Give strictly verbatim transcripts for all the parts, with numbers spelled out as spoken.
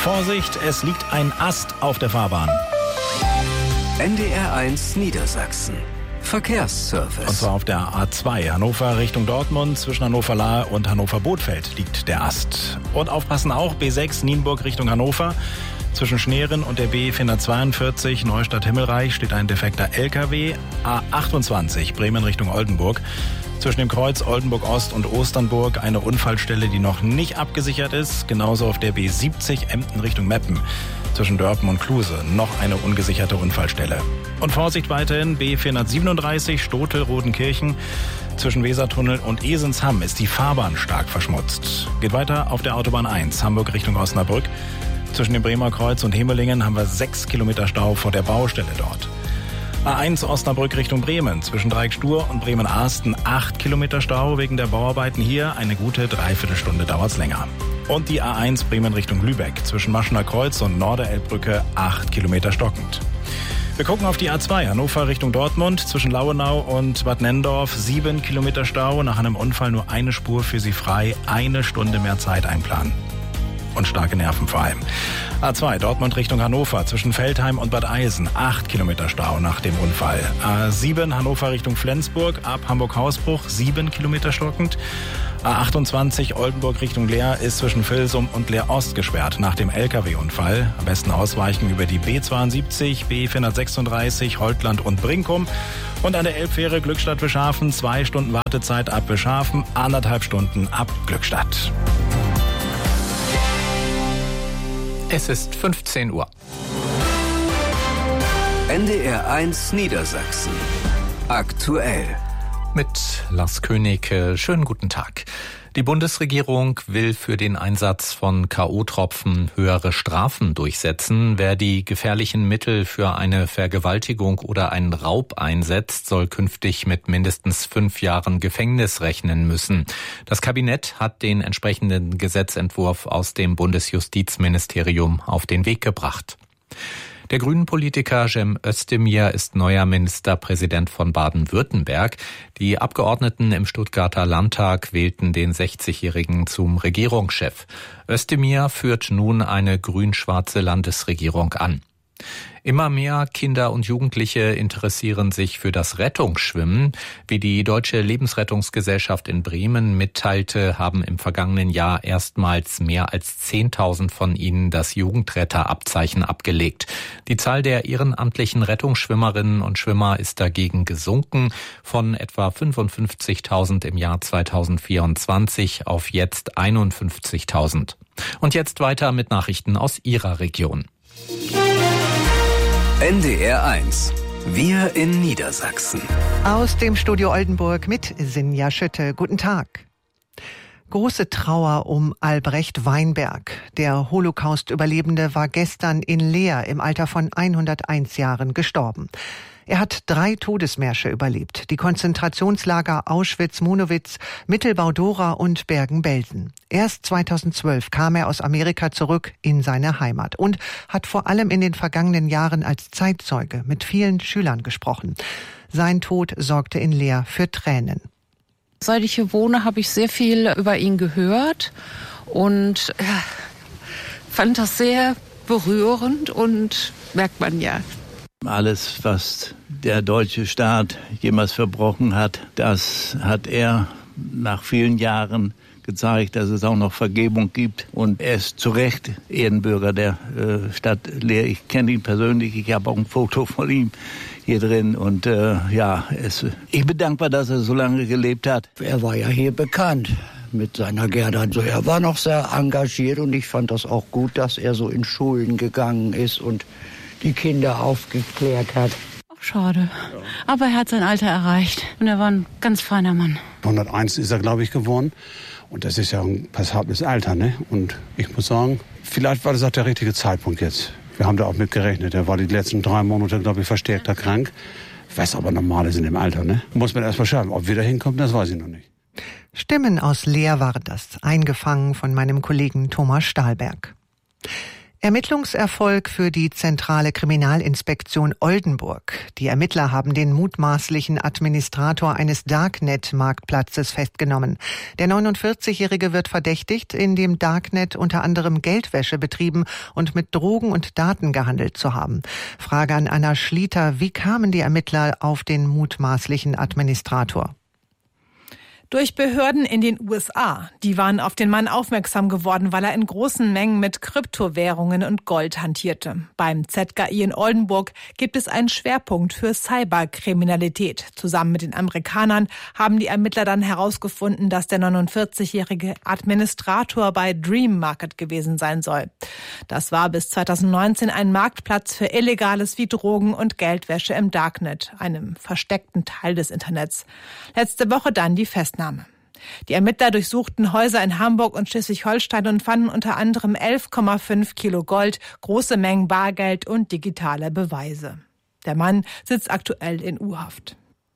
Vorsicht, es liegt ein Ast auf der Fahrbahn. N D R eins Niedersachsen. Verkehrsservice. Und zwar auf der A zwei, Hannover Richtung Dortmund. Zwischen Hannover-Lahr und Hannover-Bothfeld liegt der Ast. Und aufpassen auch, B sechs Nienburg Richtung Hannover. Zwischen Schneeren und der B vierhundertzweiundvierzig Neustadt-Himmelreich steht ein defekter L K W. A achtundzwanzig Bremen Richtung Oldenburg. Zwischen dem Kreuz Oldenburg-Ost und Osternburg eine Unfallstelle, die noch nicht abgesichert ist. Genauso auf der B siebzig Emden Richtung Meppen. Zwischen Dörpen und Kluse noch eine ungesicherte Unfallstelle. Und Vorsicht weiterhin, B vierhundertsiebenunddreißig Stotel-Rodenkirchen. Zwischen Wesertunnel und Esensham ist die Fahrbahn stark verschmutzt. Geht weiter auf der Autobahn eins, Hamburg Richtung Osnabrück. Zwischen dem Bremer Kreuz und Hemelingen haben wir sechs Kilometer Stau vor der Baustelle dort. A eins Osnabrück Richtung Bremen. Zwischen Dreieck-Stur und Bremen-Ahsten acht Kilometer Stau wegen der Bauarbeiten hier. Eine gute Dreiviertelstunde dauert's länger. Und die A eins Bremen Richtung Lübeck. Zwischen Maschener Kreuz und Norderelbbrücke acht Kilometer stockend. Wir gucken auf die A zwei, Hannover Richtung Dortmund. Zwischen Lauenau und Bad Nenndorf sieben Kilometer Stau. Nach einem Unfall nur eine Spur für Sie frei. Eine Stunde mehr Zeit einplanen. Und starke Nerven vor allem. A zwei, Dortmund Richtung Hannover, zwischen Veltheim und Bad Eisen, acht Kilometer Stau nach dem Unfall. A sieben, Hannover Richtung Flensburg, ab Hamburg-Hausbruch, sieben Kilometer stockend. A achtundzwanzig, Oldenburg Richtung Leer, ist zwischen Vilsum und Leer-Ost gesperrt nach dem L K W-Unfall. Am besten ausweichen über die B zweiundsiebzig, B vierhundertsechsunddreißig, Holtland und Brinkum. Und an der Elbfähre Glückstadt-Wischhafen, zwei Stunden Wartezeit ab Wischhafen, anderthalb Stunden ab Glückstadt. Es ist fünfzehn Uhr. N D R eins Niedersachsen. Aktuell. Mit Lars König. Schönen guten Tag. Die Bundesregierung will für den Einsatz von K O-Tropfen höhere Strafen durchsetzen. Wer die gefährlichen Mittel für eine Vergewaltigung oder einen Raub einsetzt, soll künftig mit mindestens fünf Jahren Gefängnis rechnen müssen. Das Kabinett hat den entsprechenden Gesetzentwurf aus dem Bundesjustizministerium auf den Weg gebracht. Der Grünen-Politiker Cem Özdemir ist neuer Ministerpräsident von Baden-Württemberg. Die Abgeordneten im Stuttgarter Landtag wählten den sechzigjährigen zum Regierungschef. Özdemir führt nun eine grün-schwarze Landesregierung an. Immer mehr Kinder und Jugendliche interessieren sich für das Rettungsschwimmen. Wie die Deutsche Lebensrettungsgesellschaft in Bremen mitteilte, haben im vergangenen Jahr erstmals mehr als zehntausend von ihnen das Jugendretterabzeichen abgelegt. Die Zahl der ehrenamtlichen Rettungsschwimmerinnen und Schwimmer ist dagegen gesunken von etwa fünfundfünfzigtausend im Jahr zweitausendvierundzwanzig auf jetzt einundfünfzigtausend. Und jetzt weiter mit Nachrichten aus Ihrer Region. N D R eins. Wir in Niedersachsen. Aus dem Studio Oldenburg mit Sinja Schütte. Guten Tag. Große Trauer um Albrecht Weinberg. Der Holocaust-Überlebende war gestern in Leer im Alter von hunderteins Jahren gestorben. Er hat drei Todesmärsche überlebt. Die Konzentrationslager Auschwitz-Monowitz, Mittelbau-Dora und Bergen-Belsen. Erst zweitausendzwölf kam er aus Amerika zurück in seine Heimat und hat vor allem in den vergangenen Jahren als Zeitzeuge mit vielen Schülern gesprochen. Sein Tod sorgte in Leer für Tränen. Seit ich hier wohne, habe ich sehr viel über ihn gehört und äh, fand das sehr berührend und merkt man ja. Alles, was der deutsche Staat jemals verbrochen hat, das hat er nach vielen Jahren gezeigt, dass es auch noch Vergebung gibt. Und er ist zu Recht Ehrenbürger der äh, Stadt Leer. Ich kenne ihn persönlich, ich habe auch ein Foto von ihm hier drin. Und äh, ja, es, ich bin dankbar, dass er so lange gelebt hat. Er war ja hier bekannt mit seiner Gerda. Also er war noch sehr engagiert und ich fand das auch gut, dass er so in Schulen gegangen ist und die Kinder aufgeklärt hat. Ach, schade. Aber er hat sein Alter erreicht und er war ein ganz feiner Mann. hunderteins ist er, glaube ich, geworden. Und das ist ja ein passables Alter, ne? Und ich muss sagen, vielleicht war das auch der richtige Zeitpunkt jetzt. Wir haben da auch mit gerechnet. Er war die letzten drei Monate, glaube ich, verstärkter krank. Was aber normal ist in dem Alter, ne? Muss man erst mal schauen. Ob wir da hinkommen, das weiß ich noch nicht. Stimmen aus Leer waren das, eingefangen von meinem Kollegen Thomas Stahlberg. Ermittlungserfolg für die Zentrale Kriminalinspektion Oldenburg. Die Ermittler haben den mutmaßlichen Administrator eines Darknet-Marktplatzes festgenommen. Der neunundvierzigjährige wird verdächtigt, in dem Darknet unter anderem Geldwäsche betrieben und mit Drogen und Daten gehandelt zu haben. Frage an Anna Schlieter: Wie kamen die Ermittler auf den mutmaßlichen Administrator? Durch Behörden in den U S A. Die waren auf den Mann aufmerksam geworden, weil er in großen Mengen mit Kryptowährungen und Gold hantierte. Beim Z K I in Oldenburg gibt es einen Schwerpunkt für Cyberkriminalität. Zusammen mit den Amerikanern haben die Ermittler dann herausgefunden, dass der neunundvierzigjährige Administrator bei Dream Market gewesen sein soll. Das war bis zweitausendneunzehn ein Marktplatz für Illegales wie Drogen und Geldwäsche im Darknet, einem versteckten Teil des Internets. Letzte Woche dann die Festnahme. Die Ermittler durchsuchten Häuser in Hamburg und Schleswig-Holstein und fanden unter anderem elf Komma fünf Kilo Gold, große Mengen Bargeld und digitale Beweise. Der Mann sitzt aktuell in U-Haft.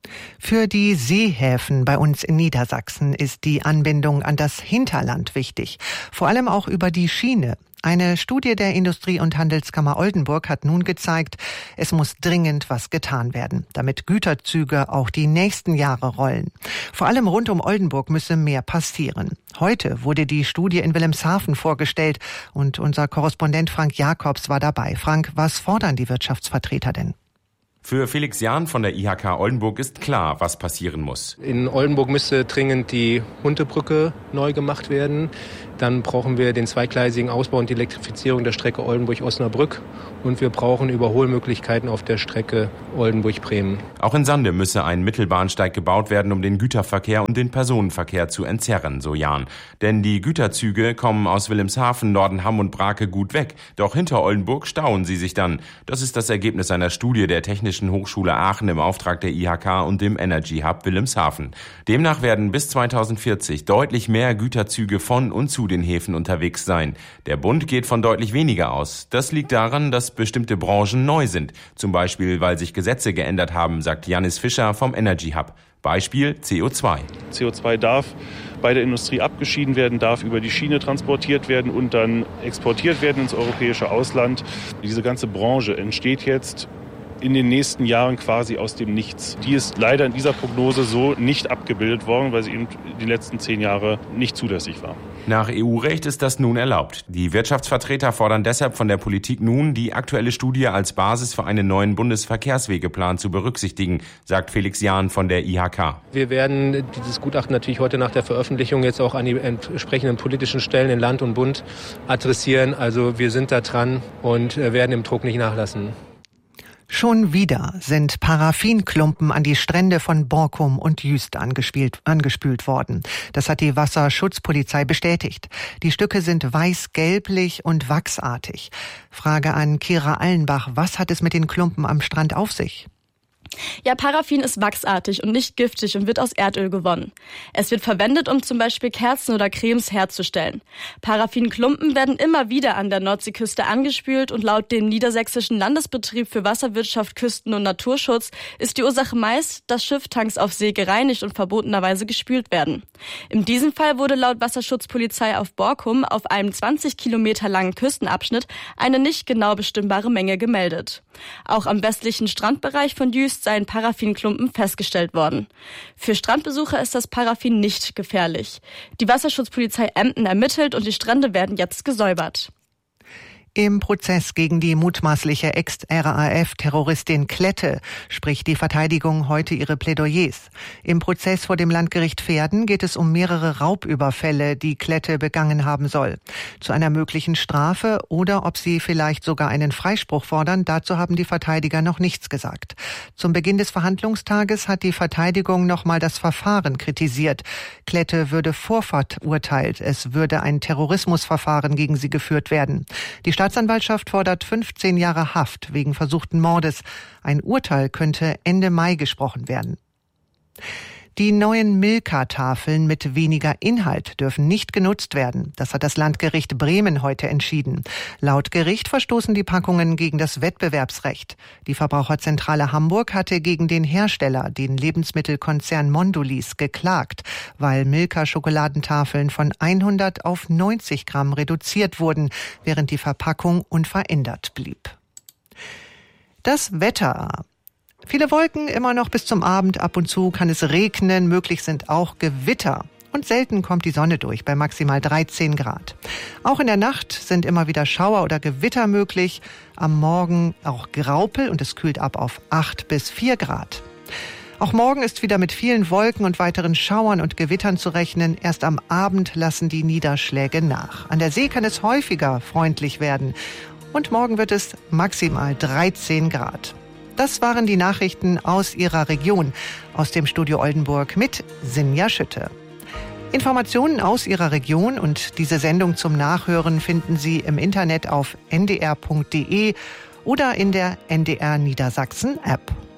Für die Seehäfen bei uns in Niedersachsen ist die Anbindung an das Hinterland wichtig, vor allem auch über die Schiene. Eine Studie der Industrie- und Handelskammer Oldenburg hat nun gezeigt, es muss dringend was getan werden, damit Güterzüge auch die nächsten Jahre rollen. Vor allem rund um Oldenburg müsse mehr passieren. Heute wurde die Studie in Wilhelmshaven vorgestellt und unser Korrespondent Frank Jakobs war dabei. Frank, was fordern die Wirtschaftsvertreter denn? Für Felix Jahn von der I H K Oldenburg ist klar, was passieren muss. In Oldenburg müsste dringend die Huntebrücke neu gemacht werden. Dann brauchen wir den zweigleisigen Ausbau und die Elektrifizierung der Strecke Oldenburg-Osnabrück. Und wir brauchen Überholmöglichkeiten auf der Strecke Oldenburg-Bremen. Auch in Sande müsse ein Mittelbahnsteig gebaut werden, um den Güterverkehr und den Personenverkehr zu entzerren, so Jahn. Denn die Güterzüge kommen aus Wilhelmshaven, Nordenham und Brake gut weg. Doch hinter Oldenburg stauen sie sich dann. Das ist das Ergebnis einer Studie der Technischen Hochschule Aachen im Auftrag der I H K und dem Energy Hub Wilhelmshaven. Demnach werden bis zweitausendvierzig deutlich mehr Güterzüge von und zu den Häfen unterwegs sein. Der Bund geht von deutlich weniger aus. Das liegt daran, dass bestimmte Branchen neu sind. Zum Beispiel, weil sich Gesetze geändert haben, sagt Janis Fischer vom Energy Hub. Beispiel C O zwei. C O zwei darf bei der Industrie abgeschieden werden, darf über die Schiene transportiert werden und dann exportiert werden ins europäische Ausland. Diese ganze Branche entsteht jetzt in den nächsten Jahren quasi aus dem Nichts. Die ist leider in dieser Prognose so nicht abgebildet worden, weil sie eben die letzten zehn Jahre nicht zulässig war. Nach E U-Recht ist das nun erlaubt. Die Wirtschaftsvertreter fordern deshalb von der Politik nun, die aktuelle Studie als Basis für einen neuen Bundesverkehrswegeplan zu berücksichtigen, sagt Felix Jahn von der I H K. Wir werden dieses Gutachten natürlich heute nach der Veröffentlichung jetzt auch an die entsprechenden politischen Stellen in Land und Bund adressieren. Also wir sind da dran und werden im Druck nicht nachlassen. Schon wieder sind Paraffinklumpen an die Strände von Borkum und Jüst angespült, angespült worden. Das hat die Wasserschutzpolizei bestätigt. Die Stücke sind weiß-gelblich und wachsartig. Frage an Kira Allenbach, was hat es mit den Klumpen am Strand auf sich? Ja, Paraffin ist wachsartig und nicht giftig und wird aus Erdöl gewonnen. Es wird verwendet, um zum Beispiel Kerzen oder Cremes herzustellen. Paraffinklumpen werden immer wieder an der Nordseeküste angespült und laut dem Niedersächsischen Landesbetrieb für Wasserwirtschaft, Küsten- und Naturschutz ist die Ursache meist, dass Schifftanks auf See gereinigt und verbotenerweise gespült werden. In diesem Fall wurde laut Wasserschutzpolizei auf Borkum auf einem zwanzig Kilometer langen Küstenabschnitt eine nicht genau bestimmbare Menge gemeldet. Auch am westlichen Strandbereich von Jüst seien Paraffinklumpen festgestellt worden. Für Strandbesucher ist das Paraffin nicht gefährlich. Die Wasserschutzpolizei Emden ermittelt und die Strände werden jetzt gesäubert. Im Prozess gegen die mutmaßliche Ex-R A F-Terroristin Klette spricht die Verteidigung heute ihre Plädoyers. Im Prozess vor dem Landgericht Verden geht es um mehrere Raubüberfälle, die Klette begangen haben soll. Zu einer möglichen Strafe oder ob sie vielleicht sogar einen Freispruch fordern, dazu haben die Verteidiger noch nichts gesagt. Zum Beginn des Verhandlungstages hat die Verteidigung nochmal das Verfahren kritisiert. Klette würde vorverurteilt, es würde ein Terrorismusverfahren gegen sie geführt werden. Die Die Staatsanwaltschaft fordert fünfzehn Jahre Haft wegen versuchten Mordes. Ein Urteil könnte Ende Mai gesprochen werden. Die neuen Milka-Tafeln mit weniger Inhalt dürfen nicht genutzt werden. Das hat das Landgericht Bremen heute entschieden. Laut Gericht verstoßen die Packungen gegen das Wettbewerbsrecht. Die Verbraucherzentrale Hamburg hatte gegen den Hersteller, den Lebensmittelkonzern Mondelez, geklagt, weil Milka-Schokoladentafeln von hundert auf neunzig Gramm reduziert wurden, während die Verpackung unverändert blieb. Das Wetter. Viele Wolken, immer noch bis zum Abend. Ab und zu kann es regnen, möglich sind auch Gewitter. Und selten kommt die Sonne durch, bei maximal dreizehn Grad. Auch in der Nacht sind immer wieder Schauer oder Gewitter möglich. Am Morgen auch Graupel und es kühlt ab auf acht bis vier Grad. Auch morgen ist wieder mit vielen Wolken und weiteren Schauern und Gewittern zu rechnen. Erst am Abend lassen die Niederschläge nach. An der See kann es häufiger freundlich werden. Und morgen wird es maximal dreizehn Grad. Das waren die Nachrichten aus Ihrer Region, aus dem Studio Oldenburg mit Sinja Schütte. Informationen aus Ihrer Region und diese Sendung zum Nachhören finden Sie im Internet auf n d r punkt d e oder in der N D R Niedersachsen App.